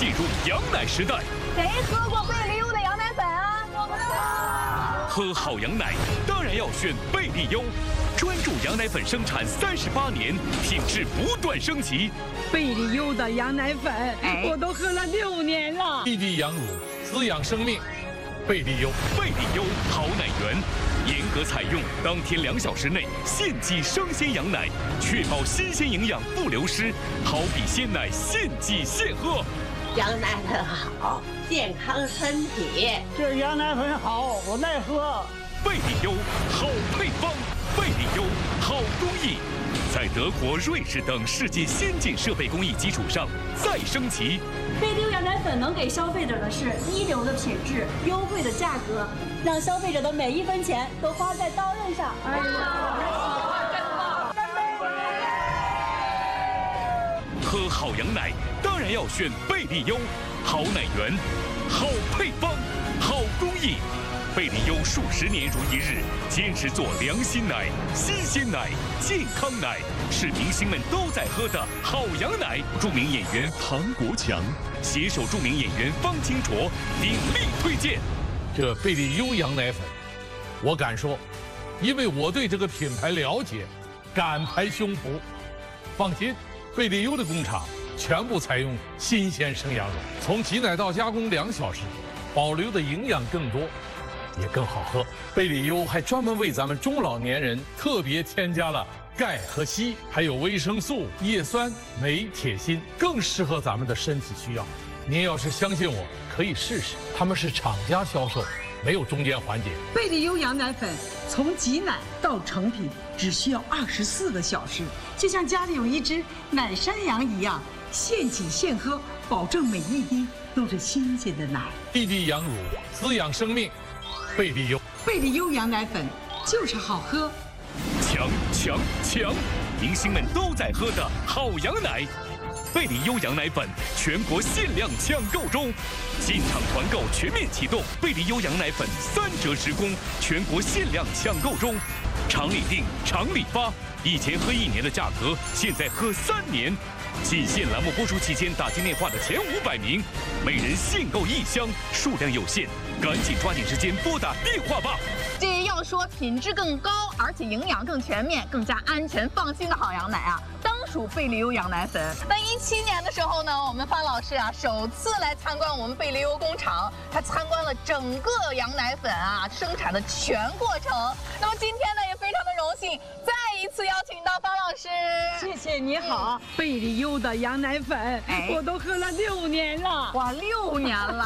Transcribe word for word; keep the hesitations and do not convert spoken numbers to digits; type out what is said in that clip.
进入羊奶时代。 谁喝过贝利优的羊奶粉啊？我们喝好羊奶当然要选贝利优，专注羊奶粉生产三十八年，品质不断升级。 贝利优的羊奶粉，哎、我都喝了六年了。 滴滴羊乳，滋养生命。贝利优， 贝利优好奶源，严格采用当天两小时内现挤生鲜羊奶，确保新鲜营养不流失，好比鲜奶现挤现喝。 羊奶粉好，健康身体。 这羊奶粉好，我爱喝。 贝利优好配方，贝利优好工艺，在德国、瑞士等世界先进设备工艺基础上再升级。 贝利优羊奶粉能给消费者的是一流的品质、优惠的价格，让消费者的每一分钱都花在刀刃上。哎呀， 喝好羊奶当然要选贝利优，好奶源，好配方，好工艺。贝利优数十年如一日，坚持做良心奶、新鲜奶、健康奶，是明星们都在喝的好羊奶。著名演员唐国强携手著名演员方清卓鼎力推荐这贝利优羊奶粉。我敢说，因为我对这个品牌了解，敢拍胸脯。放心，贝利优的工厂全部采用新鲜生羊肉，从挤奶到加工两小时，保留的营养更多，也更好喝。贝利优还专门为咱们中老年人特别添加了钙和硒，还有维生素、叶酸、镁、铁、锌，更适合咱们的身体需要。您要是相信我，可以试试。他们是厂家销售，没有中间环节。 贝利优羊奶粉从挤奶到成品只需要二十四个小时，就像家里有一只奶山羊一样，现挤现喝，保证每一滴都是新鲜的奶。 滴滴羊乳，滋养生命。贝利优， 贝利优羊奶粉就是好喝。 强强强！明星们都在喝的好羊奶，贝利优羊奶粉全国限量抢购中，进场团购全面启动，贝利优羊奶粉三折直供，全国限量抢购中，厂里订，厂里发，以前喝一年的价格，现在喝三年。仅限栏目播出期间打进电话的前五百名，每人限购一箱，数量有限，赶紧抓紧时间拨打电话吧。 这要说品质更高，而且营养更全面、更加安全放心的好羊奶啊，当属贝利优羊奶粉。那一七年的时候呢，我们方老师啊首次来参观我们贝利优工厂，他参观了整个羊奶粉啊生产的全过程。那么今天呢，也非常的荣幸，再一次邀请到方老师。 谢谢你好，贝利优的羊奶粉，哎、我都喝了六年了。 哇，六年了。